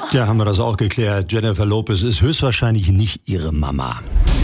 Ja, haben wir das auch geklärt. Jennifer Lopez ist höchstwahrscheinlich nicht ihre Mama.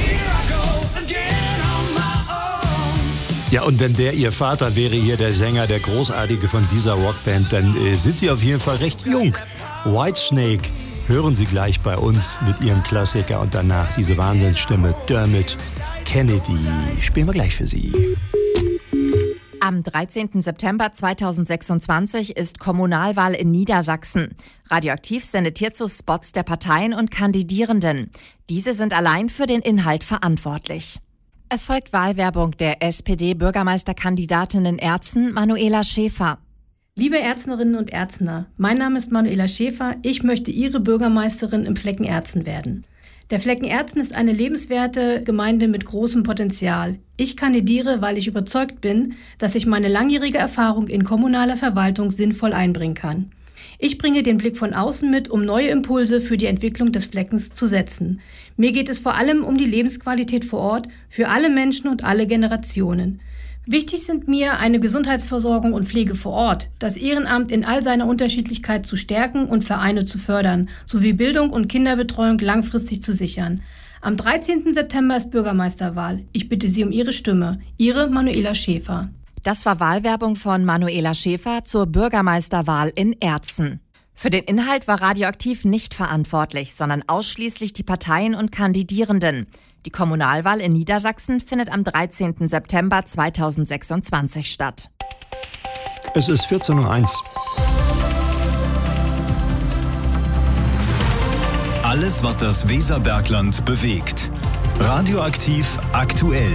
Ja, und wenn der ihr Vater wäre, hier der Sänger, der Großartige von dieser Rockband, dann sind sie auf jeden Fall recht jung. Whitesnake hören Sie gleich bei uns mit ihrem Klassiker und danach diese Wahnsinnsstimme Dermot Kennedy. Spielen wir gleich für Sie. Am 13. September 2026 ist Kommunalwahl in Niedersachsen. Radioaktiv sendet hierzu Spots der Parteien und Kandidierenden. Diese sind allein für den Inhalt verantwortlich. Es folgt Wahlwerbung der SPD-Bürgermeisterkandidatin in Erzen, Manuela Schäfer. Liebe Erznerinnen und Erzner, mein Name ist Manuela Schäfer. Ich möchte Ihre Bürgermeisterin im Flecken Erzen werden. Der Flecken Erzen ist eine lebenswerte Gemeinde mit großem Potenzial. Ich kandidiere, weil ich überzeugt bin, dass ich meine langjährige Erfahrung in kommunaler Verwaltung sinnvoll einbringen kann. Ich bringe den Blick von außen mit, um neue Impulse für die Entwicklung des Fleckens zu setzen. Mir geht es vor allem um die Lebensqualität vor Ort für alle Menschen und alle Generationen. Wichtig sind mir eine Gesundheitsversorgung und Pflege vor Ort, das Ehrenamt in all seiner Unterschiedlichkeit zu stärken und Vereine zu fördern, sowie Bildung und Kinderbetreuung langfristig zu sichern. Am 13. September ist Bürgermeisterwahl. Ich bitte Sie um Ihre Stimme. Ihre Manuela Schäfer. Das war Wahlwerbung von Manuela Schäfer zur Bürgermeisterwahl in Erzen. Für den Inhalt war Radioaktiv nicht verantwortlich, sondern ausschließlich die Parteien und Kandidierenden. Die Kommunalwahl in Niedersachsen findet am 13. September 2026 statt. Es ist 14:01 Uhr. Alles, was das Weserbergland bewegt. Radioaktiv aktuell.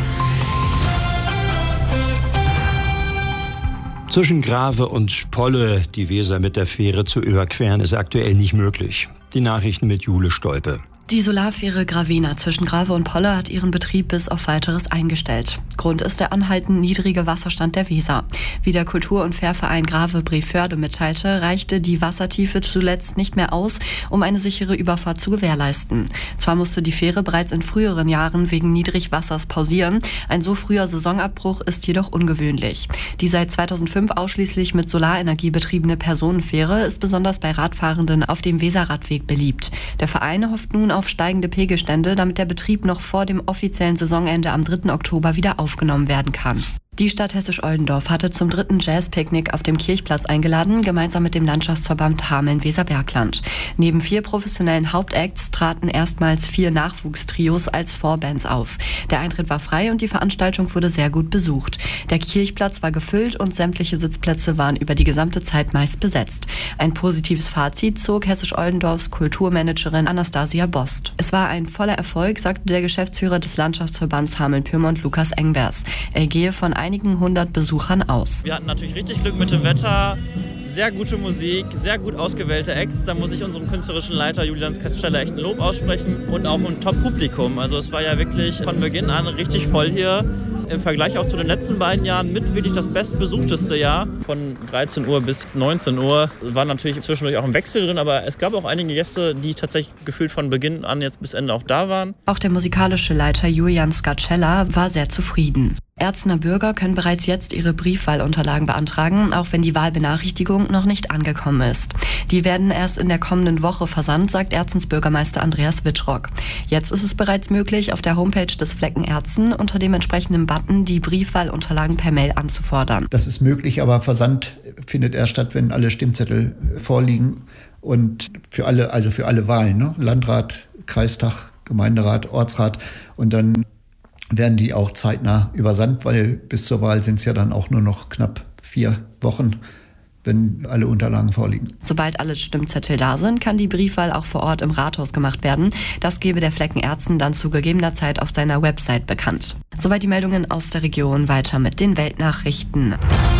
Zwischen Grave und Polle die Weser mit der Fähre zu überqueren, ist aktuell nicht möglich. Die Nachrichten mit Jule Stolpe. Die Solarfähre Gravena zwischen Grave und Polle hat ihren Betrieb bis auf Weiteres eingestellt. Grund ist der anhaltend niedrige Wasserstand der Weser. Wie der Kultur- und Fährverein Grave-Brevörde mitteilte, reichte die Wassertiefe zuletzt nicht mehr aus, um eine sichere Überfahrt zu gewährleisten. Zwar musste die Fähre bereits in früheren Jahren wegen Niedrigwassers pausieren, ein so früher Saisonabbruch ist jedoch ungewöhnlich. Die seit 2005 ausschließlich mit Solarenergie betriebene Personenfähre ist besonders bei Radfahrenden auf dem Weserradweg beliebt. Der Verein hofft nun auf steigende Pegelstände, damit der Betrieb noch vor dem offiziellen Saisonende am 3. Oktober wieder aufgenommen werden kann. Die Stadt Hessisch-Oldendorf hatte zum 3. Jazz-Picknick auf dem Kirchplatz eingeladen, gemeinsam mit dem Landschaftsverband Hameln-Weserbergland. Neben 4 professionellen Hauptacts traten erstmals 4 Nachwuchstrios als Vorbands auf. Der Eintritt war frei und die Veranstaltung wurde sehr gut besucht. Der Kirchplatz war gefüllt und sämtliche Sitzplätze waren über die gesamte Zeit meist besetzt. Ein positives Fazit zog Hessisch-Oldendorfs Kulturmanagerin Anastasia Bost. Es war ein voller Erfolg, sagte der Geschäftsführer des Landschaftsverbands Hameln-Pyrmont Lukas Engbers. Er gehe von einigen 100 Besuchern aus. Wir hatten natürlich richtig Glück mit dem Wetter, sehr gute Musik, sehr gut ausgewählte Acts. Da muss ich unserem künstlerischen Leiter Julian Skatscheller echt ein Lob aussprechen und auch ein Top-Publikum. Also es war ja wirklich von Beginn an richtig voll hier. Im Vergleich auch zu den letzten beiden Jahren mit wirklich das bestbesuchteste Jahr. Von 13 Uhr bis 19 Uhr war natürlich zwischendurch auch ein Wechsel drin, aber es gab auch einige Gäste, die tatsächlich gefühlt von Beginn an jetzt bis Ende auch da waren. Auch der musikalische Leiter Julian Skatscheller war sehr zufrieden. Erzner Bürger können bereits jetzt ihre Briefwahlunterlagen beantragen, auch wenn die Wahlbenachrichtigung noch nicht angekommen ist. Die werden erst in der kommenden Woche versandt, sagt Erzens Bürgermeister Andreas Wittrock. Jetzt ist es bereits möglich, auf der Homepage des Flecken Erzen unter dem entsprechenden Button die Briefwahlunterlagen per Mail anzufordern. Das ist möglich, aber Versand findet erst statt, wenn alle Stimmzettel vorliegen. Und für alle Wahlen, ne? Landrat, Kreistag, Gemeinderat, Ortsrat, und dann werden die auch zeitnah übersandt, weil bis zur Wahl sind es ja dann auch nur noch knapp 4 Wochen, wenn alle Unterlagen vorliegen. Sobald alle Stimmzettel da sind, kann die Briefwahl auch vor Ort im Rathaus gemacht werden. Das gebe der Flecken Erzen dann zu gegebener Zeit auf seiner Website bekannt. Soweit die Meldungen aus der Region. Weiter mit den Weltnachrichten.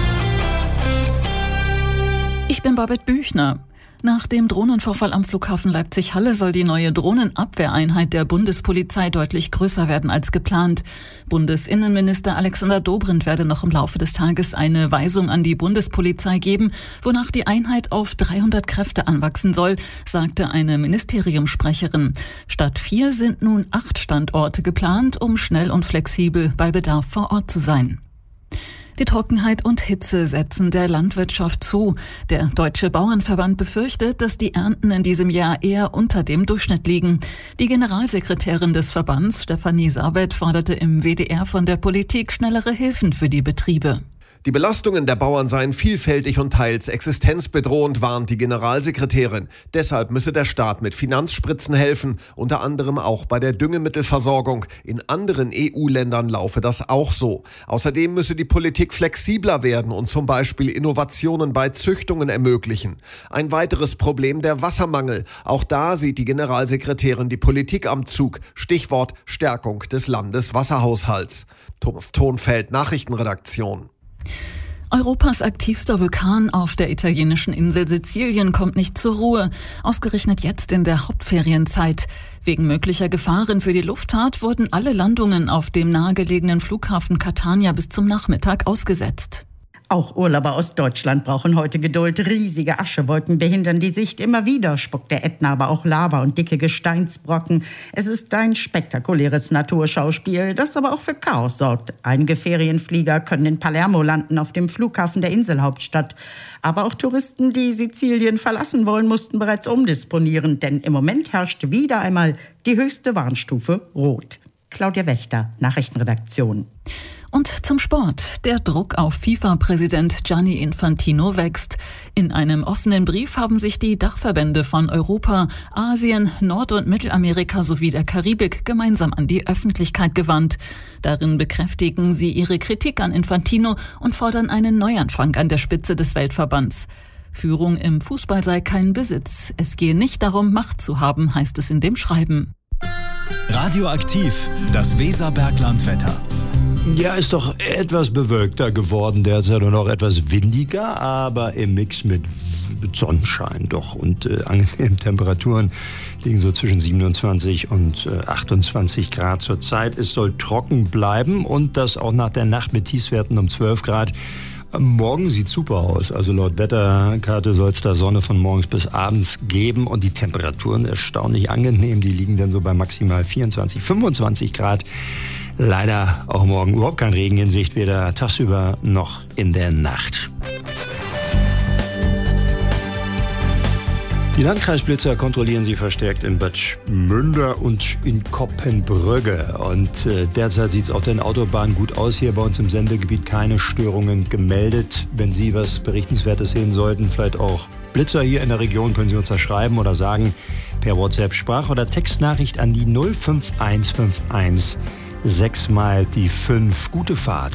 Ich bin Babette Büchner. Nach dem Drohnenvorfall am Flughafen Leipzig-Halle soll die neue Drohnenabwehreinheit der Bundespolizei deutlich größer werden als geplant. Bundesinnenminister Alexander Dobrindt werde noch im Laufe des Tages eine Weisung an die Bundespolizei geben, wonach die Einheit auf 300 Kräfte anwachsen soll, sagte eine Ministeriumssprecherin. Statt 4 sind nun 8 Standorte geplant, um schnell und flexibel bei Bedarf vor Ort zu sein. Die Trockenheit und Hitze setzen der Landwirtschaft zu. Der Deutsche Bauernverband befürchtet, dass die Ernten in diesem Jahr eher unter dem Durchschnitt liegen. Die Generalsekretärin des Verbands, Stefanie Sabet, forderte im WDR von der Politik schnellere Hilfen für die Betriebe. Die Belastungen der Bauern seien vielfältig und teils existenzbedrohend, warnt die Generalsekretärin. Deshalb müsse der Staat mit Finanzspritzen helfen, unter anderem auch bei der Düngemittelversorgung. In anderen EU-Ländern laufe das auch so. Außerdem müsse die Politik flexibler werden und zum Beispiel Innovationen bei Züchtungen ermöglichen. Ein weiteres Problem der Wassermangel. Auch da sieht die Generalsekretärin die Politik am Zug. Stichwort Stärkung des Landeswasserhaushalts. Thomas Thonfeld, Nachrichtenredaktion. Europas aktivster Vulkan auf der italienischen Insel Sizilien kommt nicht zur Ruhe, ausgerechnet jetzt in der Hauptferienzeit. Wegen möglicher Gefahren für die Luftfahrt wurden alle Landungen auf dem nahegelegenen Flughafen Catania bis zum Nachmittag ausgesetzt. Auch Urlauber aus Deutschland brauchen heute Geduld. Riesige Aschewolken behindern die Sicht. Immer wieder spuckt der Ätna aber auch Lava und dicke Gesteinsbrocken. Es ist ein spektakuläres Naturschauspiel, das aber auch für Chaos sorgt. Einige Ferienflieger können in Palermo landen, auf dem Flughafen der Inselhauptstadt. Aber auch Touristen, die Sizilien verlassen wollen, mussten bereits umdisponieren. Denn im Moment herrscht wieder einmal die höchste Warnstufe Rot. Claudia Wächter, Nachrichtenredaktion. Und zum Sport. Der Druck auf FIFA-Präsident Gianni Infantino wächst. In einem offenen Brief haben sich die Dachverbände von Europa, Asien, Nord- und Mittelamerika sowie der Karibik gemeinsam an die Öffentlichkeit gewandt. Darin bekräftigen sie ihre Kritik an Infantino und fordern einen Neuanfang an der Spitze des Weltverbands. Führung im Fußball sei kein Besitz. Es gehe nicht darum, Macht zu haben, heißt es in dem Schreiben. Radioaktiv, das Weserberglandwetter. Ja, ist doch etwas bewölkter geworden. Derzeit nur noch etwas windiger, aber im Mix mit Sonnenschein doch. Und angenehmen Temperaturen liegen so zwischen 27 und 28 Grad zurzeit. Es soll trocken bleiben und das auch nach der Nacht mit Tiefstwerten um 12 Grad. Morgen sieht super aus. Also laut Wetterkarte soll es da Sonne von morgens bis abends geben und die Temperaturen erstaunlich angenehm. Die liegen dann so bei maximal 24, 25 Grad. Leider auch morgen überhaupt kein Regen in Sicht, weder tagsüber noch in der Nacht. Die Landkreisblitzer kontrollieren sie verstärkt in Bad Münder und in Koppenbrügge. Und derzeit sieht es auf den Autobahnen gut aus. Hier bei uns im Sendegebiet keine Störungen gemeldet. Wenn Sie was Berichtenswertes sehen sollten, vielleicht auch Blitzer hier in der Region, können Sie uns das schreiben oder sagen per WhatsApp Sprach- oder Textnachricht an die 05151 6 mal die 5. Gute Fahrt.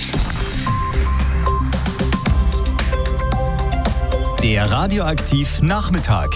Der Radioaktiv Nachmittag.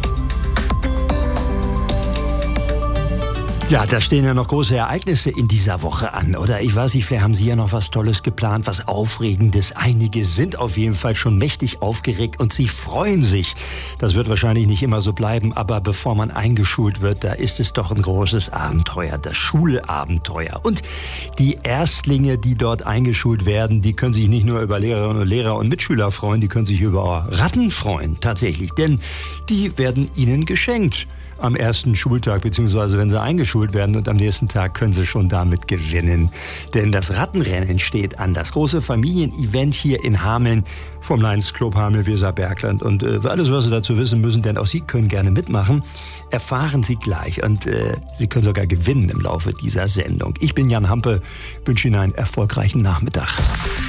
Ja, da stehen ja noch große Ereignisse in dieser Woche an, oder? Ich weiß nicht, vielleicht haben Sie ja noch was Tolles geplant, was Aufregendes. Einige sind auf jeden Fall schon mächtig aufgeregt und sie freuen sich. Das wird wahrscheinlich nicht immer so bleiben, aber bevor man eingeschult wird, da ist es doch ein großes Abenteuer, das Schulabenteuer. Und die Erstlinge, die dort eingeschult werden, die können sich nicht nur über Lehrerinnen und Lehrer und Mitschüler freuen, die können sich über Ratten freuen, tatsächlich. Denn die werden ihnen geschenkt am ersten Schultag, beziehungsweise wenn sie eingeschult werden, und am nächsten Tag können sie schon damit gewinnen. Denn das Rattenrennen steht an, das große Familienevent hier in Hameln vom Lions Club Hameln-Weserbergland. Und alles, was Sie dazu wissen müssen, denn auch Sie können gerne mitmachen, erfahren Sie gleich. Und Sie können sogar gewinnen im Laufe dieser Sendung. Ich bin Jan Hampe, wünsche Ihnen einen erfolgreichen Nachmittag.